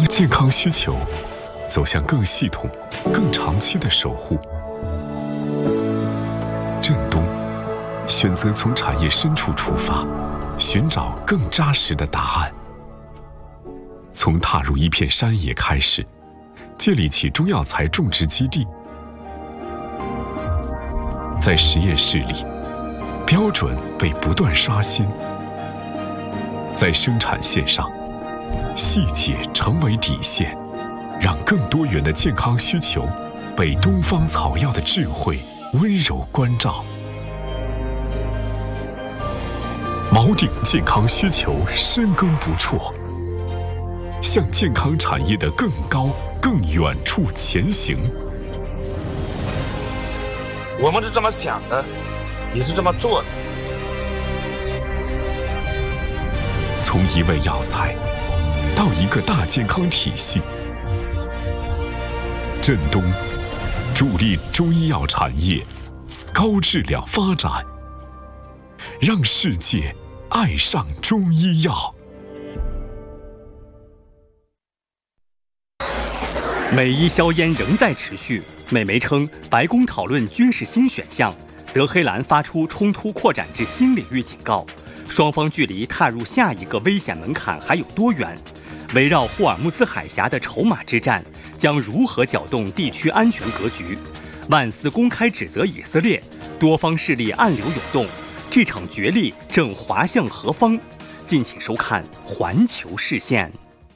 健康需求走向更系统、更长期的守护。振东选择从产业深处出发，寻找更扎实的答案。从踏入一片山野开始，建立起中药材种植基地。在实验室里，标准被不断刷新；在生产线上，细节成为底线，让更多元的健康需求被东方草药的智慧温柔关照。锚定健康需求，深耕不辍，向健康产业的更高、更远处前行。 我们是这么想的，也是这么做的。 从一味药材到一个大健康体系，振东助力中医药产业高质量发展，让世界爱上中医药。 美伊硝烟仍在持续，美媒称白宫讨论军事新选项，德黑兰发出冲突扩展至新领域警告，双方距离踏入下一个危险门槛还有多远？围绕霍尔木兹海峡的筹码之战将如何搅动地区安全格局？万斯公开指责以色列，多方势力暗流涌动，这场角力正滑向何方？敬请收看《环球视线》。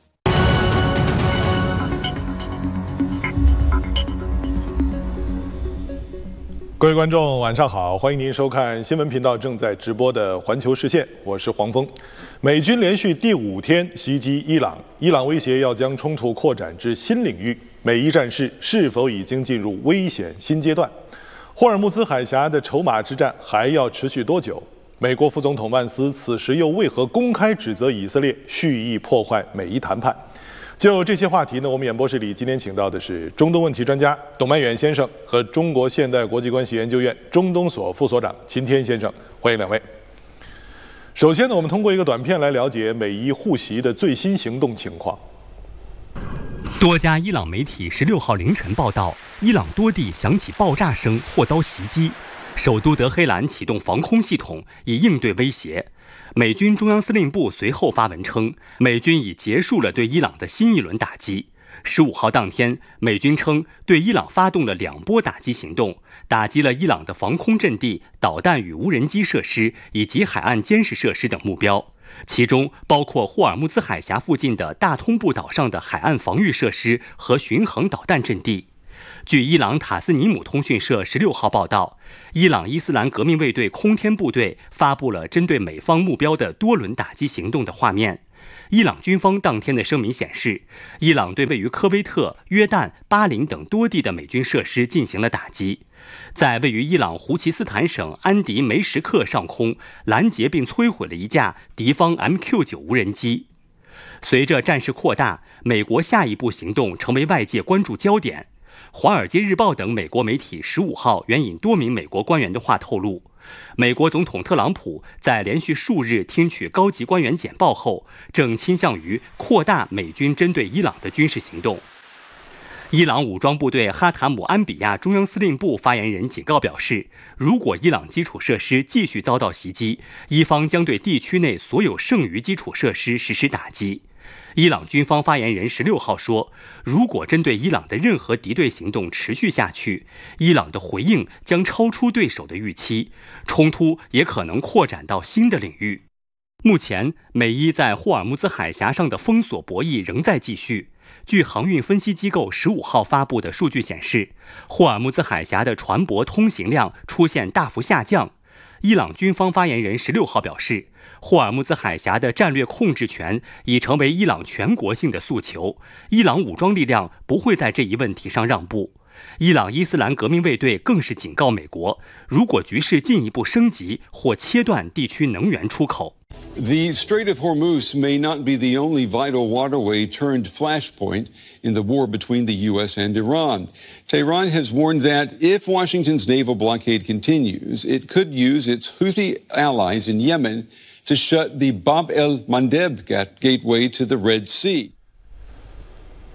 各位观众晚上好，欢迎您收看新闻频道正在直播的环球视线，我是黄峰。美军连续第5天袭击伊朗，伊朗威胁要将冲突扩展至新领域，美伊战事是否已经进入危险新阶段？霍尔木兹海峡的筹码之战还要持续多久？美国副总统万斯此时又为何公开指责以色列蓄意破坏美伊谈判？就这些话题呢，我们演播室里今天请到的是中东问题专家董曼远先生和中国现代国际关系研究院中东所副所长秦天先生，欢迎两位。首先呢，我们通过一个短片来了解美伊互袭的最新行动情况。 多家伊朗媒体16号凌晨报道，伊朗多地响起爆炸声或遭袭击，首都德黑兰启动防空系统以应对威胁。美军中央司令部随后发文称，美军已结束了对伊朗的新一轮打击。15号当天，美军称对伊朗发动了2波打击行动，打击了伊朗的防空阵地、导弹与无人机设施以及海岸监视设施等目标，其中包括霍尔木兹海峡附近的大通布岛上的海岸防御设施和巡航导弹阵地。据伊朗塔斯尼姆通讯社16号报道，伊朗伊斯兰革命卫队空天部队发布了针对美方目标的多轮打击行动的画面。伊朗军方当天的声明显示，伊朗对位于科威特、约旦、巴林等多地的美军设施进行了打击，在位于伊朗胡奇斯坦省安迪梅什克上空拦截并摧毁了一架敌方 MQ-9 无人机。随着战事扩大，美国下一步行动成为外界关注焦点。《华尔街日报》等美国媒体15号援引多名美国官员的话透露，美国总统特朗普在连续数日听取高级官员简报后，正倾向于扩大美军针对伊朗的军事行动。伊朗武装部队哈塔姆安比亚中央司令部发言人警告表示，如果伊朗基础设施继续遭到袭击，伊方将对地区内所有剩余基础设施实施打击。伊朗军方发言人16号说，如果针对伊朗的任何敌对行动持续下去，伊朗的回应将超出对手的预期，冲突也可能扩展到新的领域。目前，美伊在霍尔木兹海峡上的封锁博弈仍在继续。据航运分析机构15号发布的数据显示，霍尔木兹海峡的船舶通行量出现大幅下降。伊朗军方发言人16号表示，霍尔木兹海峡的战略控制权已成为伊朗全国性的诉求，伊朗武装力量不会在这一问题上让步。伊朗伊斯兰革命卫队更是警告美国，如果局势进一步升级或切断地区能源出口。 The Strait of Hormuz may not be the only vital waterway turned flashpoint in the war between the U.S. and Iran. Tehran has warned that if Washington's naval blockade continues, it could use its Houthi allies in Yemen to shut the Bab el-Mandeb gateway to the Red Sea.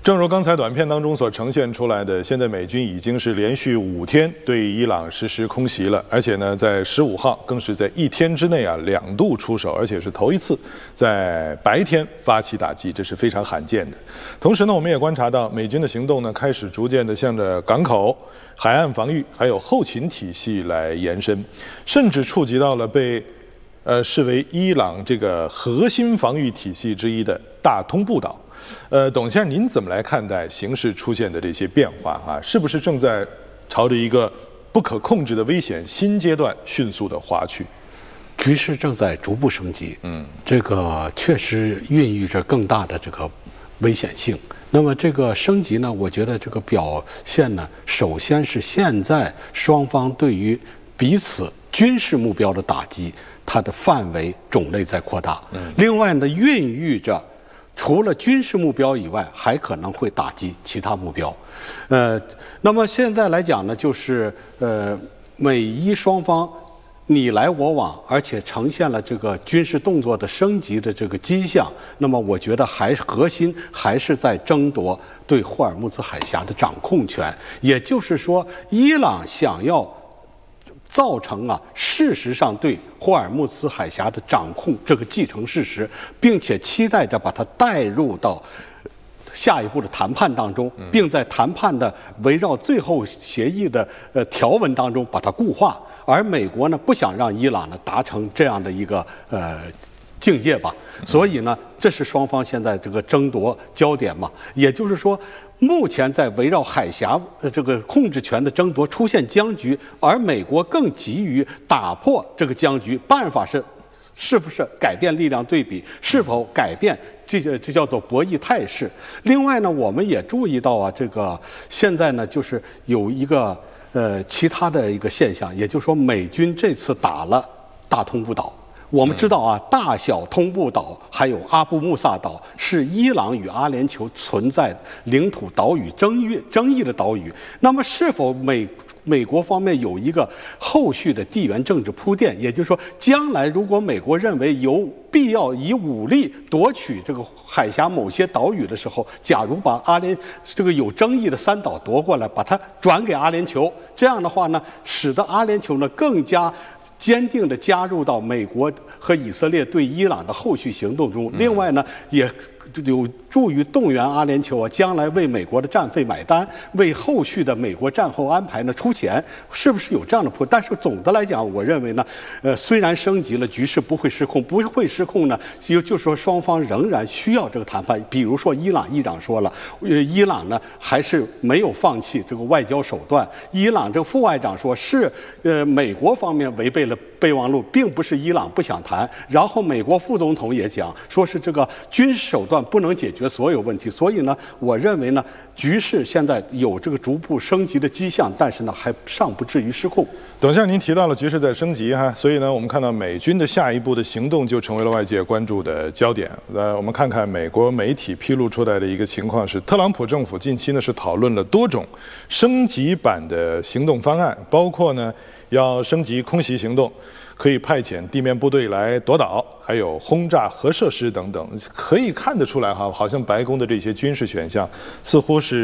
正如刚才短片当中所呈现出来的，现在美军已经是连续5天对伊朗实施空袭了，而且呢，在15号更是在1天之内2度出手，而且是头一次在白天发起打击，这是非常罕见的。同时呢，我们也观察到美军的行动呢，开始逐渐的向着港口、海岸防御还有后勤体系来延伸，甚至触及到了被视为伊朗这个核心防御体系之一的大通布岛。董先生，您怎么来看待形势出现的这些变化啊？是不是正在朝着一个不可控制的危险新阶段迅速的滑去？ 局势正在逐步升级，这个确实孕育着更大的这个危险性。那么这个升级呢，我觉得这个表现呢，首先是现在双方对于彼此军事目标的打击，它的范围种类在扩大。另外呢，孕育着除了军事目标以外，还可能会打击其他目标。那么现在来讲呢，就是美伊双方你来我往，而且呈现了这个军事动作的升级的这个迹象。那么我觉得核心还是在争夺对霍尔木兹海峡的掌控权，也就是说，伊朗想要造成事实上对霍尔木兹海峡的掌控这个既成事实，并且期待着把它带入到下一步的谈判当中，并在谈判的围绕最后协议的条文当中把它固化。而美国呢，不想让伊朗呢达成这样的一个境界吧，所以呢，这是双方现在这个争夺焦点嘛。也就是说，目前在围绕海峡这个控制权的争夺出现僵局，而美国更急于打破这个僵局，办法是不是改变力量对比，是否改变这叫做博弈态势。另外呢，我们也注意到这个现在呢，就是有一个其他的一个现象，也就是说，美军这次打了大通布岛。我们知道大小通布岛还有阿布穆萨岛是伊朗与阿联酋存在领土岛屿争议的岛屿。那么，是否美国方面有一个后续的地缘政治铺垫？也就是说，将来如果美国认为有必要以武力夺取这个海峡某些岛屿的时候，假如把这个有争议的3岛夺过来，把它转给阿联酋，这样的话呢，使得阿联酋呢更加坚定地加入到美国和以色列对伊朗的后续行动中。另外呢，也有助于动员阿联酋将来为美国的战费买单，为后续的美国战后安排呢出钱，是不是有这样的铺？但是总的来讲，我认为呢，虽然升级了，局势不会失控，不会失控呢，就说双方仍然需要这个谈判。比如说，伊朗议长说了，伊朗呢还是没有放弃这个外交手段。伊朗这个副外长说是，美国方面违背了备忘录，并不是伊朗不想谈。然后美国副总统也讲，说是这个军事手段不能解决所有问题。所以呢，我认为呢，局势现在有这个逐步升级的迹象，但是呢，还尚不至于失控。 董先生，您提到了局势在升级所以呢，我们看到美军的下一步的行动就成为了外界关注的焦点。我们看看美国媒体披露出来的一个情况是，特朗普政府近期呢是讨论了多种升级版的行动方案，包括呢要升级空袭行动，可以派遣地面部队来夺岛，还有轰炸核设施等等。可以看得出来好像白宫的这些军事选项似乎是